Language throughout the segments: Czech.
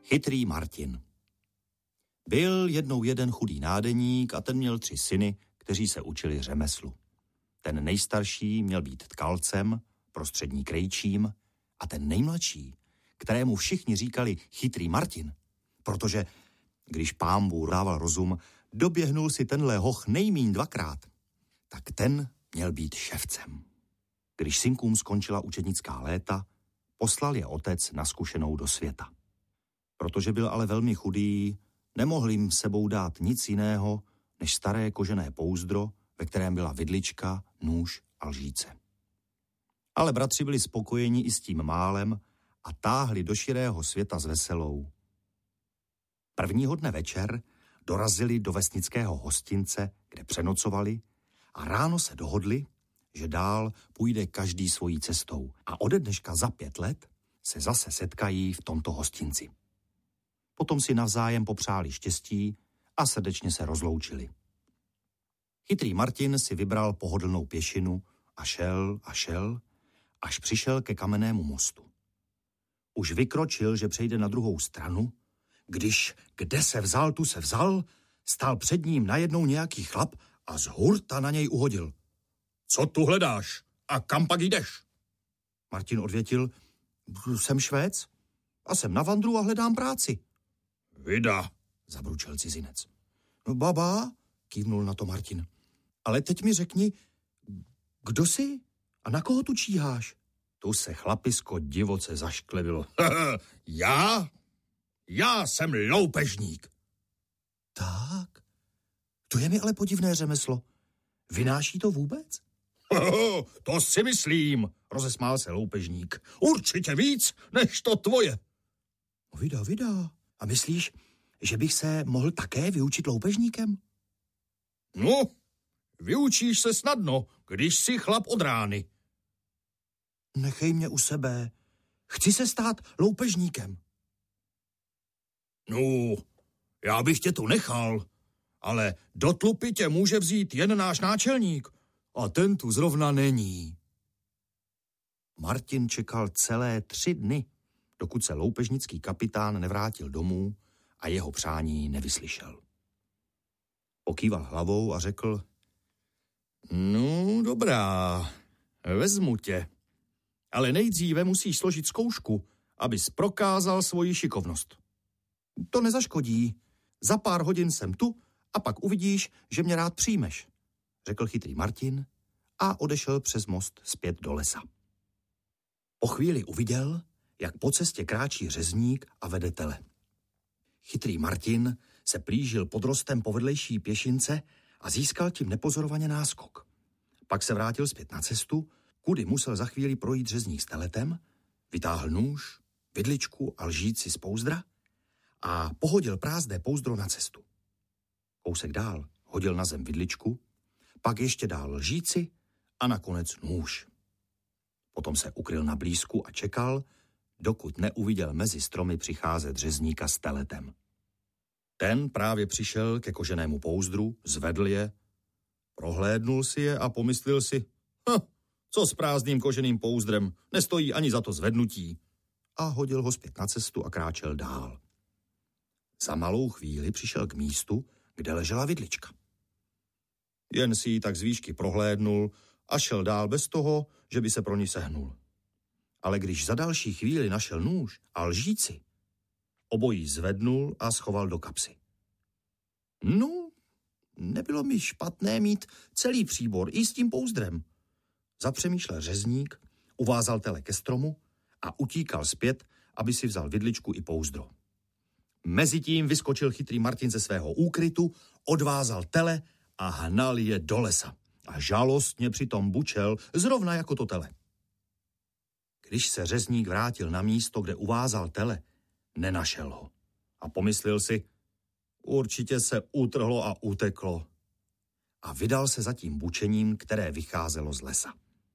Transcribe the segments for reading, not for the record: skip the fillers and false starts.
Chytrý Martin. Byl jednou jeden chudý nádeník a ten měl 3 syny, kteří se učili řemeslu. Ten nejstarší měl být tkalcem, prostřední krejčím a ten nejmladší, kterému všichni říkali Chytrý Martin, protože když Pán Bůh dával rozum, doběhnul si tenhle hoch nejmíň 2krát, tak ten měl být ševcem. Když synkům skončila učednická léta, poslal je otec na zkušenou do světa. Protože byl ale velmi chudý, nemohl jim sebou dát nic jiného, než staré kožené pouzdro, ve kterém byla vidlička, nůž a lžíce. Ale bratři byli spokojeni i s tím málem a táhli do širého světa s veselou. Prvního dne večer dorazili do vesnického hostince, kde přenocovali a ráno se dohodli, že dál půjde každý svojí cestou a ode dneška za 5 let se zase setkají v tomto hostinci. Potom si navzájem popřáli štěstí a srdečně se rozloučili. Chytrý Martin si vybral pohodlnou pěšinu a šel, až přišel ke kamennému mostu. Už vykročil, že přejde na druhou stranu, když kde se vzal, tu se vzal, stál před ním najednou nějaký chlap a z hurta na něj uhodil. Co tu hledáš a kam pak jdeš? Martin odvětil, jsem Švéc a jsem na vandru a hledám práci. Vida, zabručel cizinec. No baba, kývnul na to Martin. Ale teď mi řekni, kdo jsi a na koho tu číháš? Tu se chlapisko divoce zašklebilo. Já jsem loupežník. Tak, to je mi ale podivné řemeslo. Vynáší to vůbec? To si myslím, rozesmál se loupežník. Určitě víc, než to tvoje. Vida. A myslíš, že bych se mohl také vyučit loupežníkem? No, vyučíš se snadno, když jsi chlap od rány. Nechej mě u sebe. Chci se stát loupežníkem. No, já bych tě tu nechal, ale do tlupy tě může vzít jen náš náčelník. A ten tu zrovna není. Martin čekal celé 3 dny, dokud se loupežnický kapitán nevrátil domů a jeho přání nevyslyšel. Pokýval hlavou a řekl, no dobrá, vezmu tě, ale nejdříve musíš složit zkoušku, abys prokázal svoji šikovnost. To nezaškodí, za pár hodin jsem tu a pak uvidíš, že mě rád přijmeš, řekl Chytrý Martin a odešel přes most zpět do lesa. Po chvíli uviděl, jak po cestě kráčí řezník a vede tele. Chytrý Martin se plížil pod rostem po vedlejší pěšince a získal tím nepozorovaně náskok. Pak se vrátil zpět na cestu, kudy musel za chvíli projít řezník s teletem, vytáhl nůž, vidličku a lžíci z pouzdra a pohodil prázdné pouzdro na cestu. Kousek dál hodil na zem vidličku, pak ještě dál lžíci a nakonec nůž. Potom se ukryl na blízku a čekal, dokud neuviděl mezi stromy přicházet řezníka s teletem. Ten právě přišel ke koženému pouzdru, zvedl je, prohlédnul si je a pomyslel si, co s prázdným koženým pouzdrem, nestojí ani za to zvednutí. A hodil ho zpět na cestu a kráčel dál. Za malou chvíli přišel k místu, kde ležela vidlička. Jen si ji tak z výšky prohlédnul a šel dál bez toho, že by se pro ní sehnul. Ale když za další chvíli našel nůž a lžíci, obojí zvednul a schoval do kapsy. No, nebylo mi špatné mít celý příbor i s tím pouzdrem. Zapřemýšlel řezník, uvázal tele ke stromu a utíkal zpět, aby si vzal vidličku i pouzdro. Mezitím vyskočil Chytrý Martin ze svého úkrytu, odvázal tele a hnal je do lesa. A žalostně přitom bučel, zrovna jako to tele. Když se řezník vrátil na místo, kde uvázal tele, nenašel ho. A pomyslel si, určitě se utrhlo a uteklo. A vydal se za tím bučením, které vycházelo z lesa.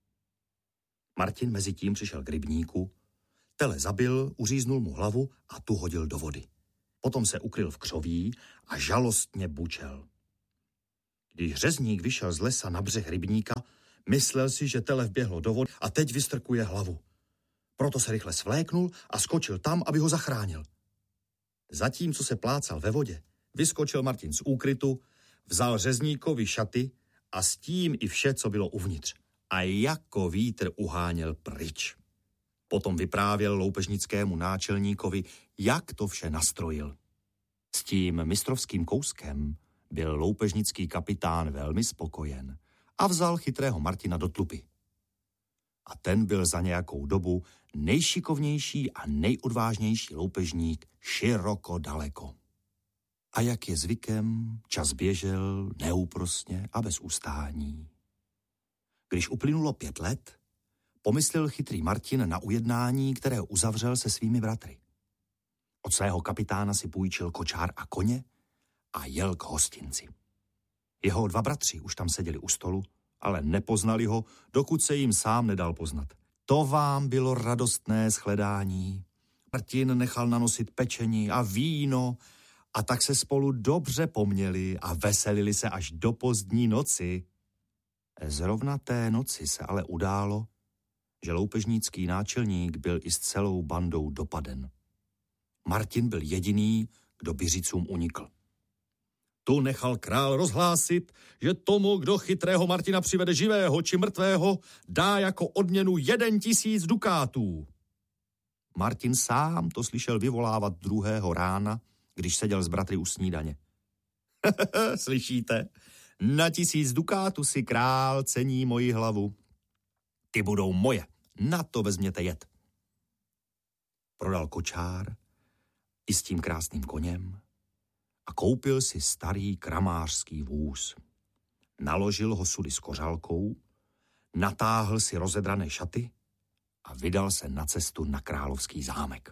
Martin mezitím přišel k rybníku, tele zabil, uříznul mu hlavu a tu hodil do vody. Potom se ukryl v křoví a žalostně bučel. Když řezník vyšel z lesa na břeh rybníka, myslel si, že tele vběhlo do vody a teď vystrkuje hlavu. Proto se rychle svléknul a skočil tam, aby ho zachránil. Zatímco se plácal ve vodě, vyskočil Martin z úkrytu, vzal řezníkovi šaty a s tím i vše, co bylo uvnitř. A jako vítr uháněl pryč. Potom vyprávěl loupežnickému náčelníkovi, jak to vše nastrojil. S tím mistrovským kouskem byl loupežnický kapitán velmi spokojen a vzal chytrého Martina do tlupy. A ten byl za nějakou dobu nejšikovnější a nejodvážnější loupežník široko daleko. A jak je zvykem, čas běžel neúprosně a bez ustání. Když uplynulo 5 let, pomyslel chytrý Martin na ujednání, které uzavřel se svými bratry. Od svého kapitána si půjčil kočár a koně a jel k hostinci. Jeho 2 bratři už tam seděli u stolu, ale nepoznali ho, dokud se jim sám nedal poznat. To vám bylo radostné shledání. Martin nechal nanosit pečení a víno a tak se spolu dobře poměli a veselili se až do pozdní noci. Zrovna té noci se ale událo, že loupežnický náčelník byl i s celou bandou dopaden. Martin byl jediný, kdo Byřicům unikl. Tu nechal král rozhlásit, že tomu, kdo chytrého Martina přivede živého či mrtvého, dá jako odměnu 1000 dukátů. Martin sám to slyšel vyvolávat druhého rána, když seděl s bratry u snídaně. Slyšíte? Na 1000 dukátů si král cení moji hlavu. Ty budou moje, na to vezměte jed. Prodal kočár i s tím krásným koněm a koupil si starý kramářský vůz. Naložil ho sudy s kořálkou, natáhl si rozedrané šaty a vydal se na cestu na královský zámek.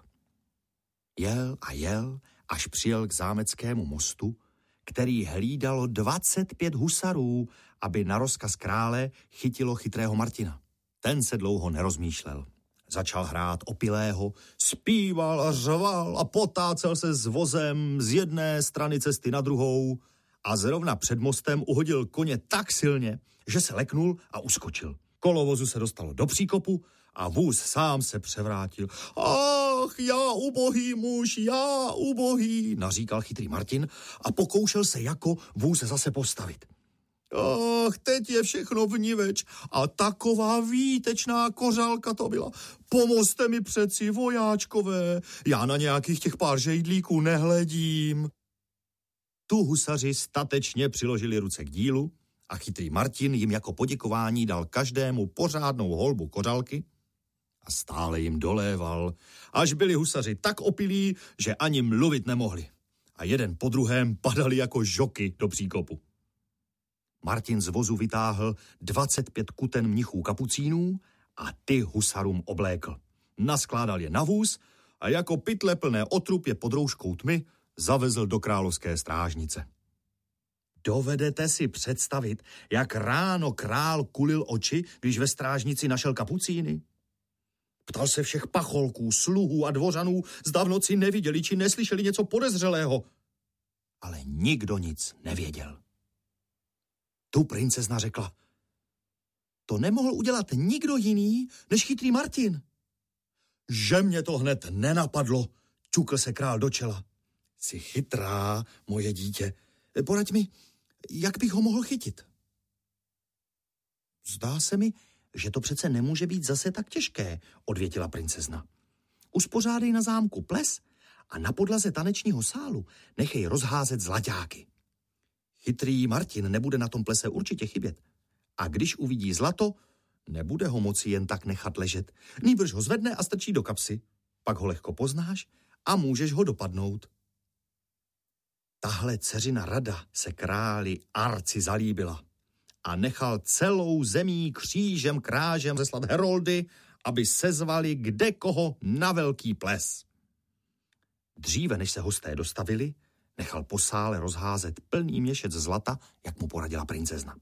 Jel a jel, až přijel k zámeckému mostu, který hlídalo 25 husarů, aby na rozkaz krále chytilo chytrého Martina. Ten se dlouho nerozmýšlel. Začal hrát opilého, zpíval a řval a potácel se s vozem z jedné strany cesty na druhou a zrovna před mostem uhodil koně tak silně, že se leknul a uskočil. Kolo vozu se dostalo do příkopu a vůz sám se převrátil. Ach, já ubohý muž, já ubohý, naříkal chytrý Martin a pokoušel se jako vůz zase postavit. Ach, teď je všechno vniveč a taková výtečná kořálka to byla. Pomozte mi přeci, vojáčkové, já na nějakých těch pár žejdlíků nehledím. Tu husaři statečně přiložili ruce k dílu a chytrý Martin jim jako poděkování dal každému pořádnou holbu kořálky a stále jim doléval, až byli husaři tak opilí, že ani mluvit nemohli. A jeden po druhém padali jako žoky do příkopu. Martin z vozu vytáhl 25 kuten mnichů kapucínů a ty husarům oblékl. Naskládal je na vůz a jako pytle plné otrub je pod rouškou tmy zavezl do královské strážnice. Dovedete si představit, jak ráno král kulil oči, když ve strážnici našel kapucíny? Ptal se všech pacholků, sluhů a dvořanů, zda v noci neviděli či neslyšeli něco podezřelého. Ale nikdo nic nevěděl. Tu princezna řekla, to nemohl udělat nikdo jiný než chytrý Martin. Že mě to hned nenapadlo, ťukl se král do čela. Jsi chytrá, moje dítě. Poraď mi, jak bych ho mohl chytit? Zdá se mi, že to přece nemůže být zase tak těžké, odvětila princezna. Uspořádej na zámku ples a na podlaze tanečního sálu nechej rozházet zlaťáky. Chytrý Martin nebude na tom plese určitě chybět. A když uvidí zlato, nebude ho moci jen tak nechat ležet. Nýbrž ho zvedne a strčí do kapsy. Pak ho lehko poznáš a můžeš ho dopadnout. Tahle dceřina rada se králi arci zalíbila a nechal celou zemí křížem krážem zeslat heroldy, aby sezvali kde koho na velký ples. Dříve, než se hosté dostavili, nechal po sále rozházet plný měšec zlata, jak mu poradila princezna.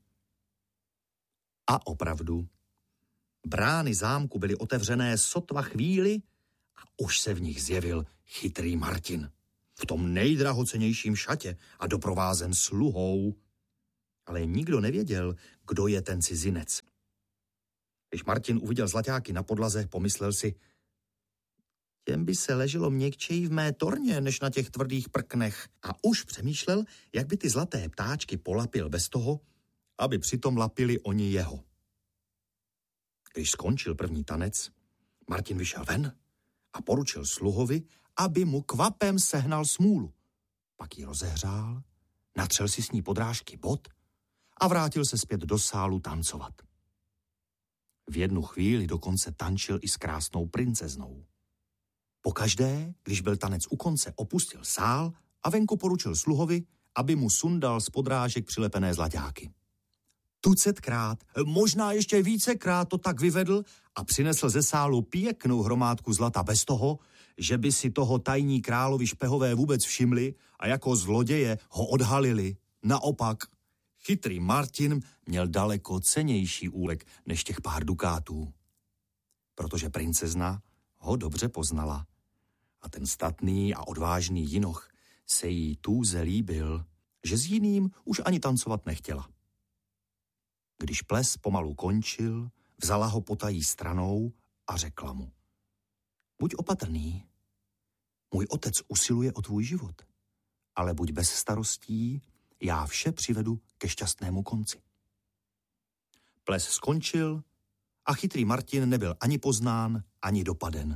A opravdu, brány zámku byly otevřené sotva chvíli a už se v nich zjevil chytrý Martin. V tom nejdrahocennějším šatě a doprovázen sluhou. Ale nikdo nevěděl, kdo je ten cizinec. Když Martin uviděl zlaťáky na podlaze, pomyslel si, Těm by se leželo měkčeji v mé torně, než na těch tvrdých prknech. A už přemýšlel, jak by ty zlaté ptáčky polapil bez toho, aby přitom lapili oni jeho. Když skončil první tanec, Martin vyšel ven a poručil sluhovi, aby mu kvapem sehnal smůlu. Pak ji rozehřál, natřel si s ní podrážky bot a vrátil se zpět do sálu tancovat. V jednu chvíli dokonce tančil i s krásnou princeznou. Pokaždé, když byl tanec u konce, opustil sál a venku poručil sluhovi, aby mu sundal z podrážek přilepené zlaťáky. Tucetkrát, možná ještě vícekrát to tak vyvedl a přinesl ze sálu pěknou hromádku zlata bez toho, že by si toho tajní královi špehové vůbec všimli a jako zloděje ho odhalili. Naopak, chytrý Martin měl daleko cennější úlek než těch pár dukátů. Protože princezna ho dobře poznala a ten statný a odvážný jinoch se jí tůze líbil, že s jiným už ani tancovat nechtěla. Když ples pomalu končil, vzala ho potají stranou a řekla mu: buď opatrný, můj otec usiluje o tvůj život, ale buď bez starostí, já vše přivedu ke šťastnému konci. Ples skončil a chytrý Martin nebyl ani poznán, ani dopaden.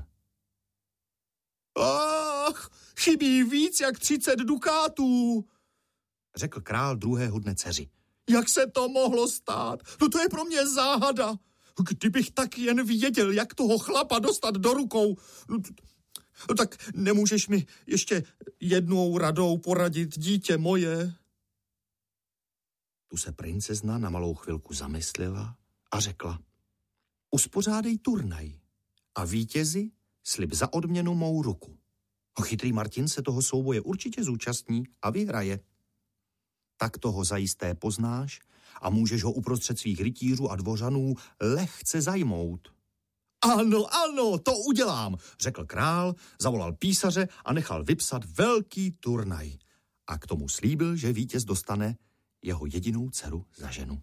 Ach, chybí víc jak 30 dukátů, řekl král druhého dne dceři. Jak se to mohlo stát? No to je pro mě záhada. Kdybych tak jen věděl, jak toho chlapa dostat do rukou. No tak nemůžeš mi ještě jednou radou poradit, dítě moje? Tu se princezna na malou chvilku zamyslela a řekla: uspořádej turnaj a vítězi slib za odměnu mou ruku. Chytrý Martin se toho souboje určitě zúčastní a vyhraje. Tak toho zajisté poznáš a můžeš ho uprostřed svých rytířů a dvořanů lehce zajmout. Ano, to udělám, řekl král, zavolal písaře a nechal vypsat velký turnaj. A k tomu slíbil, že vítěz dostane jeho jedinou dceru za ženu.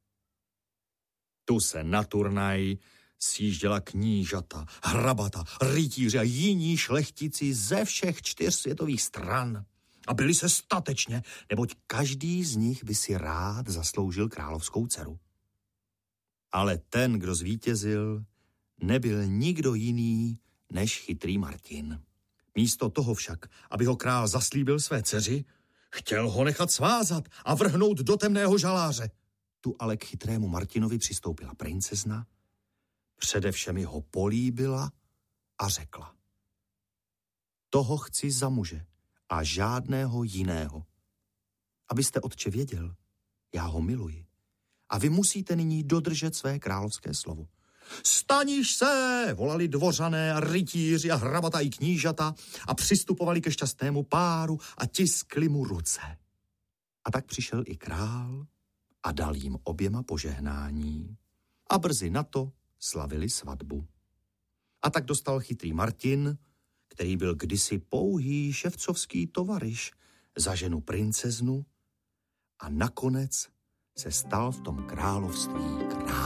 Tu se na turnaj sjížděla knížata, hrabata, rytíři a jiní šlechtici ze všech 4 světových stran. A byli se statečně, neboť každý z nich by si rád zasloužil královskou dceru. Ale ten, kdo zvítězil, nebyl nikdo jiný než chytrý Martin. Místo toho však, aby ho král zaslíbil své dceři, chtěl ho nechat svázat a vrhnout do temného žaláře. Tu ale k chytrému Martinovi přistoupila princezna, především ho políbila a řekla: toho chci za muže a žádného jiného. Abyste, otče, věděl, já ho miluji. A vy musíte nyní dodržet své královské slovo. Staniš se, volali dvořané a rytíři a hrabata i knížata a přistupovali ke šťastnému páru a tiskli mu ruce. A tak přišel i král a dal jim oběma požehnání. A brzy na to slavili svatbu. A tak dostal chytrý Martin, který byl kdysi pouhý ševcovský tovaryš, za ženu princeznu a nakonec se stal v tom království král.